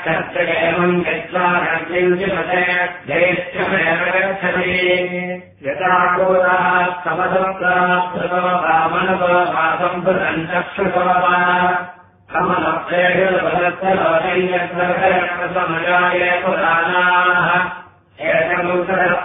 एवम् यत्त्वा किञ्चिपते ज्येष्ठमेव गच्छति यथा कोराः समसप्राप्तो वामनवो वासम्भृतम् चक्षुषो वा कमलप्रेषुलभदत्तलोकैयत्समयाय पुराणाः